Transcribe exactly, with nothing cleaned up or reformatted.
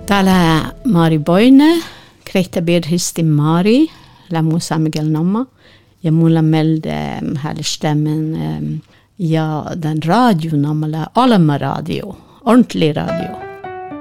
Täällä Mari Boine, krehtä birhisti Mari, lämmusa Miguel Nomma. Ja mulla meldde här stämmen ja den radio namala Alma radio, ordentlig radio.